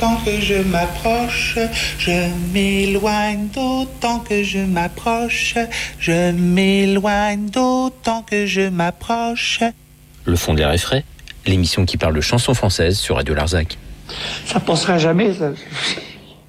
Tant que je m'approche, je m'éloigne d'autant que je m'approche. Je m'éloigne d'autant que je m'approche. Le fond des refrains, l'émission qui parle de chansons françaises sur Radio Larzac. Ça passera jamais, ça.